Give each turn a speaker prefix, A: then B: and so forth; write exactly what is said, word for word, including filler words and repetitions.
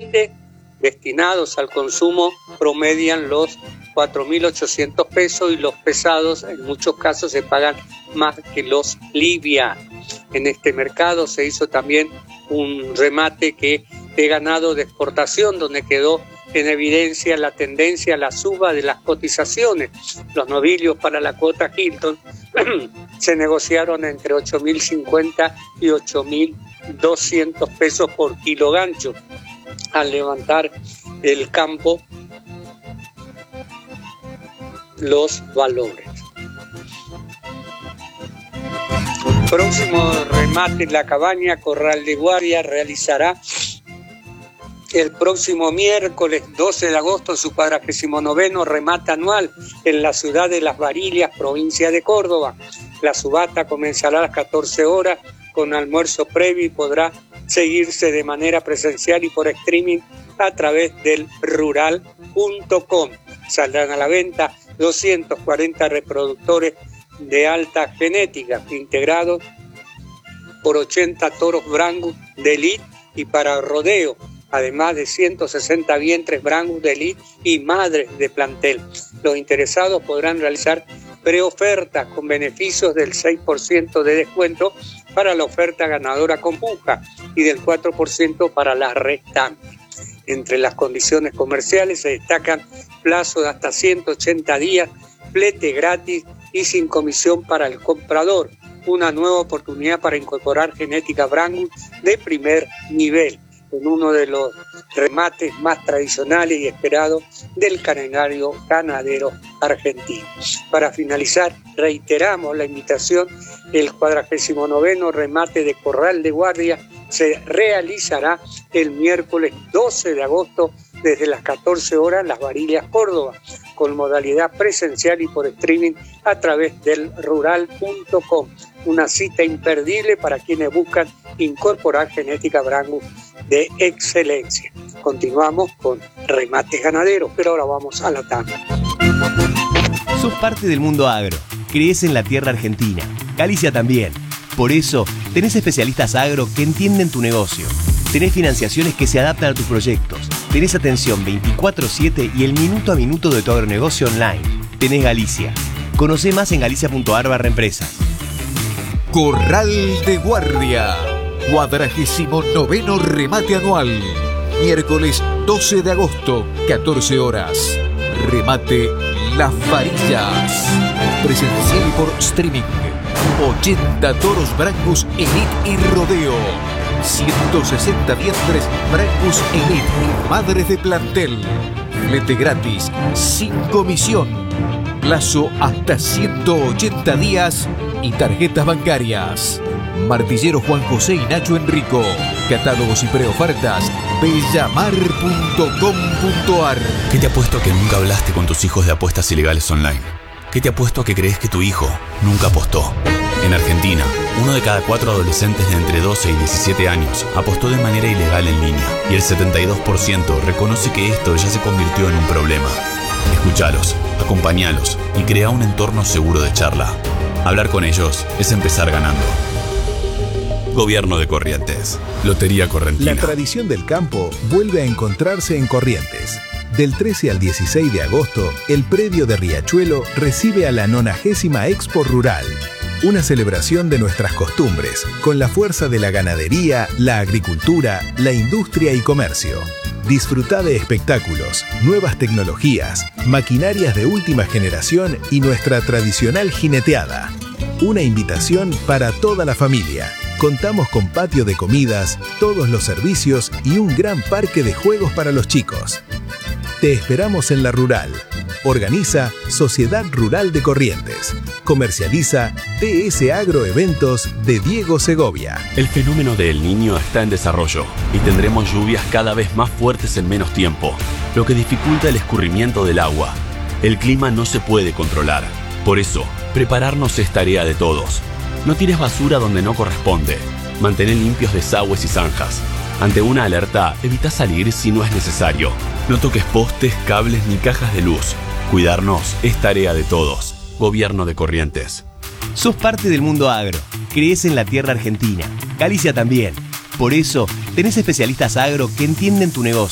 A: veinte destinados al consumo promedian los cuatro mil ochocientos pesos y los pesados en muchos casos se pagan más que los livianos. En este mercado se hizo también un remate que de ganado de exportación, donde quedó en evidencia la tendencia a la suba de las cotizaciones. Los novillos para la cuota Hilton se negociaron entre ocho mil cincuenta y ocho mil doscientos pesos por kilo gancho. Al levantar el campo los valores. Próximo remate en la cabaña Corral de Guardia realizará el próximo miércoles doce de agosto su cuadragésimo noveno remate anual en la ciudad de Las Varillas, provincia de Córdoba. La subasta comenzará a las catorce horas con almuerzo previo y podrá seguirse de manera presencial y por streaming a través del rural punto com. Saldrán a la venta doscientos cuarenta reproductores de alta genética integrados por ochenta toros Brangus de elite y para rodeo, además de ciento sesenta vientres Brangus de elite y madres de plantel. Los interesados podrán realizar preofertas con beneficios del seis por ciento de descuento para la oferta ganadora con puja y del cuatro por ciento para las restantes. Entre las condiciones comerciales se destacan plazo de hasta ciento ochenta días, flete gratis y sin comisión para el comprador. Una nueva oportunidad para incorporar genética Brangus de primer nivel en uno de los remates más tradicionales y esperados del calendario ganadero argentino. Para finalizar, reiteramos la invitación: el cuadragésimo noveno remate de Corral de Guardia se realizará el miércoles doce de agosto desde las catorce horas en Las Varillas, Córdoba, con modalidad presencial y por streaming a través del rural punto com. Una cita imperdible para quienes buscan incorporar genética Brangus de excelencia. Continuamos con remates ganaderos, pero ahora vamos a la tanda.
B: Sos parte del mundo agro, crees en la tierra argentina, Galicia también. Por eso, tenés especialistas agro que entienden tu negocio. Tenés financiaciones que se adaptan a tus proyectos. Tenés atención veinticuatro siete y el minuto a minuto de tu agronegocio online. Tenés Galicia. Conocé más en galicia punto a r barra empresas.
C: Corral de Guardia. Cuadragésimo noveno remate anual. Miércoles doce de agosto, catorce horas. Remate Las Varillas. Presencial por streaming. ochenta toros Brangus Elite y Rodeo. ciento sesenta vientres Brangus Elite y madres de plantel. Flete gratis, sin comisión. Plazo hasta ciento ochenta días y tarjetas bancarias. Martillero Juan José y Nacho Enrico. Catálogos y preofertas bellamar punto com punto a r.
D: ¿Qué te apuesto a que nunca hablaste con tus hijos de apuestas ilegales online? ¿Qué te apuesto a que crees que tu hijo nunca apostó? En Argentina, uno de cada cuatro adolescentes de entre doce y diecisiete años apostó de manera ilegal en línea y el setenta y dos por ciento reconoce que esto ya se convirtió en un problema. Escuchalos, acompañalos y crea un entorno seguro de charla. Hablar con ellos es empezar ganando. Gobierno de Corrientes. Lotería Correntina.
E: La tradición del campo vuelve a encontrarse en Corrientes. Del trece al dieciséis de agosto, el predio de Riachuelo recibe a la nonagésima Expo Rural. Una celebración de nuestras costumbres, con la fuerza de la ganadería, la agricultura, la industria y comercio. Disfruta de espectáculos, nuevas tecnologías, maquinarias de última generación y nuestra tradicional jineteada. Una invitación para toda la familia. Contamos con patio de comidas, todos los servicios y un gran parque de juegos para los chicos. Te esperamos en la Rural. Organiza Sociedad Rural de Corrientes. Comercializa D S Agro Eventos de Diego Segovia.
F: El fenómeno de El Niño está en desarrollo y tendremos lluvias cada vez más fuertes en menos tiempo, lo que dificulta el escurrimiento del agua. El clima no se puede controlar. Por eso, prepararnos es tarea de todos. No tires basura donde no corresponde. Mantén limpios desagües y zanjas. Ante una alerta, evita salir si no es necesario. No toques postes, cables ni cajas de luz. Cuidarnos es tarea de todos. Gobierno de Corrientes.
B: Sos parte del mundo agro, crees en la tierra argentina, Galicia también. Por eso, tenés especialistas agro que entienden tu negocio.